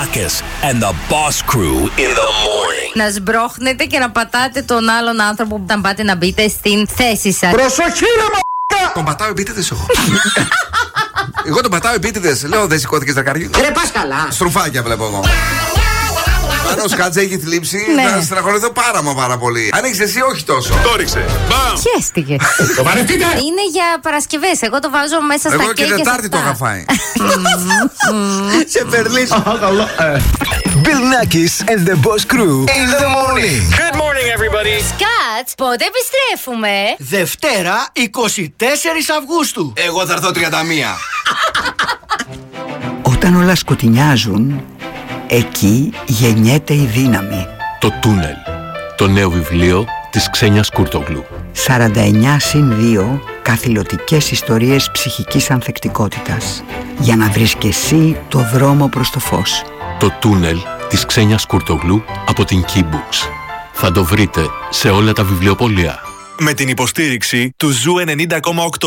Nackis and the Boss Crew in the morning. Να σμπρώχνετε και να πατάτε τον άλλον άνθρωπο όταν πάτε να μπείτε στην θέση σας. Προσοχή ρε μ***α! Τον πατάω επίτηδες εγώ. Εγώ τον πατάω επίτηδες. Λέω δεν σηκώθηκες δρακάρι. Ρε πας καλά. Στρουφάκια βλέπω εγώ. Αν ο Σκάτζ έχει θλίψει, Ναι. θα στεναχωρηθώ πάρα πολύ. Αν έχεις εσύ, όχι τόσο. Το ρίξε. Μπαμ! Χαίστηκε. Το παρευτείτε. Είναι για Παρασκευές. Εγώ το βάζω μέσα στα Εγώ κέικ και και Τετάρτη το αυτά. είχα φάει. Σε περλίσω. Bill Nackis and the Boss Crew in the morning. Good morning, everybody. Σκάτς, πότε επιστρέφουμε? Δευτέρα 24 Αυγούστου. Εγώ θα έρθω 31. Όταν όλα σκοτεινιάζουν, εκεί γεννιέται η δύναμη. Το Τούνελ. Το νέο βιβλίο της Ξένιας Κουρτογλου. 49/2 καθηλωτικές ιστορίες ψυχικής ανθεκτικότητας. Για να βρεις και εσύ το δρόμο προς το φως. Το Τούνελ της Ξένιας Κουρτογλου από την Key Books. Θα το βρείτε σε όλα τα βιβλιοπωλεία. Με την υποστήριξη του Ζου 90,8.